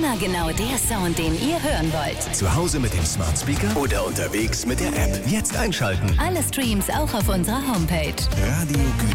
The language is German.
Immer genau der Sound, den ihr hören wollt. Zu Hause mit dem Smart Speaker oder unterwegs mit der App. Jetzt einschalten. Alle Streams auch auf unserer Homepage. Radio Gütersloh.